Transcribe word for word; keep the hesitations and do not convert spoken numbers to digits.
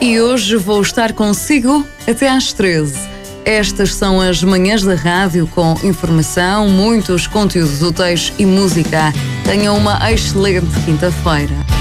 e hoje vou estar consigo até às treze. Estas são as manhãs da rádio com informação, muitos conteúdos úteis e música. Tenham uma excelente quinta-feira.